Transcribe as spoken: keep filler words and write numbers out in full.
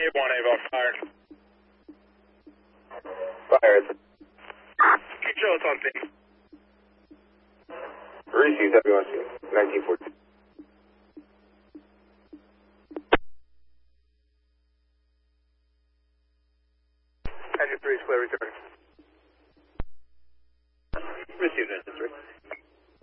A one, Ava, fired. Fired. Control, it's on thing. Received, everyone, nineteen fourteen. Engine three is clear, return. Received, engine three.